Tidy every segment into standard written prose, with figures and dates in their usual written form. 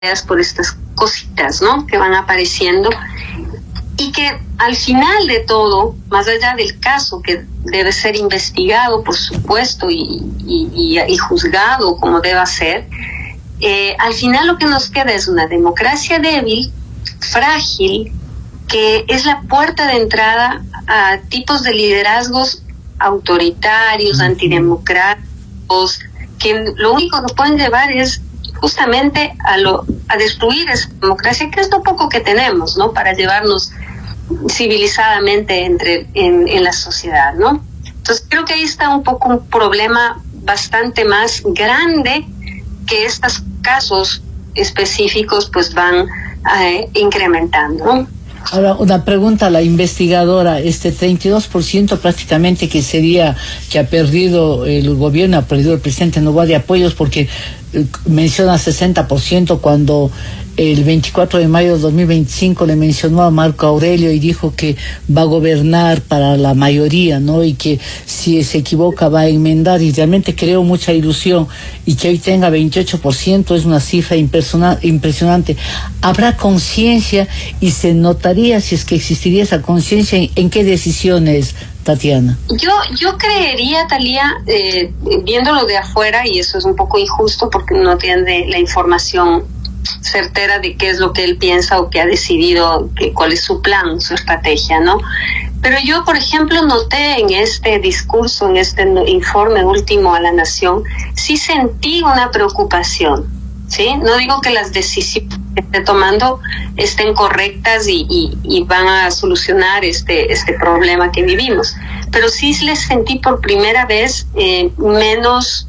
por estas cositas, ¿no?, que van apareciendo, y que al final de todo, más allá del caso que debe ser investigado, por supuesto, y juzgado como deba ser, al final lo que nos queda es una democracia débil, frágil, que es la puerta de entrada a tipos de liderazgos autoritarios, antidemocráticos, que lo único que pueden llevar es justamente a destruir esa democracia, que es lo poco que tenemos, ¿no?, para llevarnos civilizadamente en la sociedad, ¿no? Entonces creo que ahí está un poco un problema bastante más grande que estos casos específicos pues van incrementando, ¿no? Ahora, una pregunta a la investigadora. 32% prácticamente que ha perdido el gobierno, ha perdido el presidente Noboa de apoyos, porque menciona 60% cuando el 24 de mayo de 2025 le mencionó a Marco Aurelio y dijo que va a gobernar para la mayoría, ¿no? Y que si se equivoca va a enmendar, y realmente creó mucha ilusión, y que hoy tenga 28% es una cifra impresionante. ¿Habrá conciencia y se notaría, si es que existiría esa conciencia, en qué decisiones, Tatiana? Yo creería, Talía, viéndolo de afuera, y eso es un poco injusto porque no tiene la información certera de qué es lo que él piensa o que ha decidido, cuál es su plan, su estrategia, ¿no? Pero yo, por ejemplo, noté en este discurso, en este informe último a la Nación, sí sentí una preocupación, ¿sí? No digo que las decisiones que esté tomando estén correctas y van a solucionar este problema que vivimos, pero sí les sentí por primera vez menos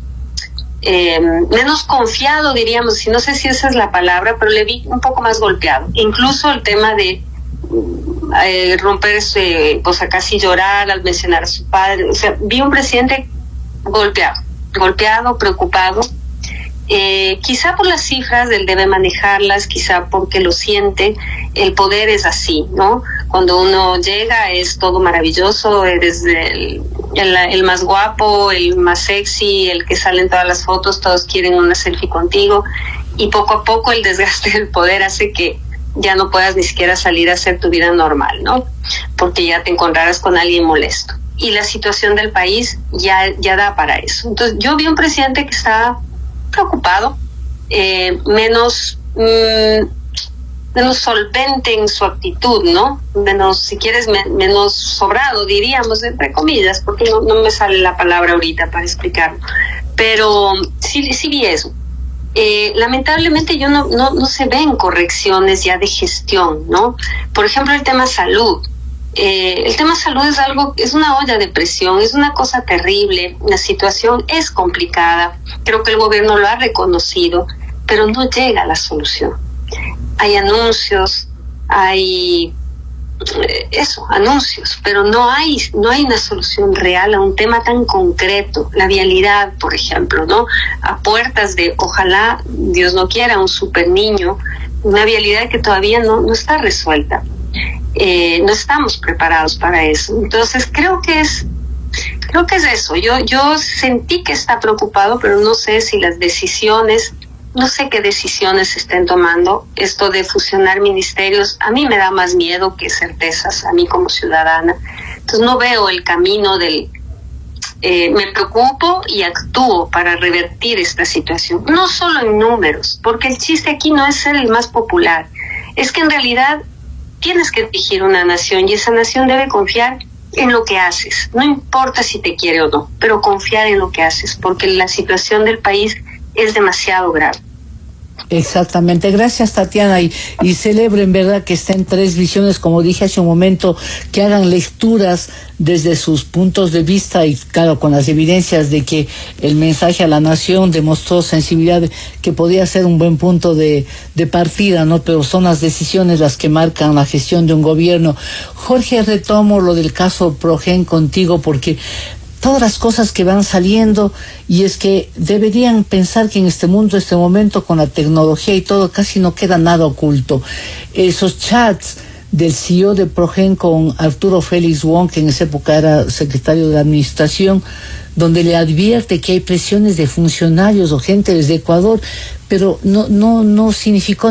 confiado, diríamos, y no sé si esa es la palabra, pero le vi un poco más golpeado. Incluso el tema de romperse, o sea, casi llorar al mencionar a su padre. O sea, vi un presidente golpeado, preocupado, quizá por las cifras, él debe manejarlas, quizá porque lo siente. El poder es así, ¿no? Cuando uno llega es todo maravilloso, eres el más guapo, el más sexy, el que sale en todas las fotos, todos quieren una selfie contigo, y poco a poco el desgaste del poder hace que ya no puedas ni siquiera salir a hacer tu vida normal, ¿no? Porque ya te encontrarás con alguien molesto. Y la situación del país ya da para eso. Entonces yo vi un presidente que estaba preocupado, menos solvente en su actitud, ¿no? Menos, si quieres, menos sobrado, diríamos, entre comillas, porque no me sale la palabra ahorita para explicarlo. Pero sí vi eso. Lamentablemente yo no se ven correcciones ya de gestión, ¿no? Por ejemplo, el tema salud. El tema salud es una olla de presión, es una cosa terrible, la situación es complicada, creo que el gobierno lo ha reconocido, pero no llega a la solución. Hay anuncios, anuncios, pero no hay una solución real a un tema tan concreto, la vialidad, por ejemplo, ¿no? A puertas de, ojalá, Dios no quiera, un super niño, una vialidad que todavía no está resuelta. No estamos preparados para eso. Entonces creo que es eso. Yo sentí que está preocupado, pero no sé si las decisiones, no sé qué decisiones estén tomando. Esto de fusionar ministerios a mí me da más miedo que certezas, a mí como ciudadana. Entonces no veo el camino me preocupo y actúo para revertir esta situación, no solo en números, porque el chiste aquí no es ser el más popular, es que en realidad tienes que dirigir una nación y esa nación debe confiar en lo que haces. No importa si te quiere o no, pero confiar en lo que haces, porque la situación del país es demasiado grave. Exactamente, gracias Tatiana, y celebro en verdad que estén tres visiones, como dije hace un momento, que hagan lecturas desde sus puntos de vista y claro, con las evidencias de que el mensaje a la nación demostró sensibilidad, que podía ser un buen punto de partida, ¿no? Pero son las decisiones las que marcan la gestión de un gobierno. Jorge, retomo lo del caso Progen contigo, porque todas las cosas que van saliendo, y es que deberían pensar que en este mundo, este momento, con la tecnología y todo, casi no queda nada oculto. Esos chats del CEO de Progen con Arturo Félix Wong, que en esa época era secretario de administración, donde le advierte que hay presiones de funcionarios o gente desde Ecuador, pero no significó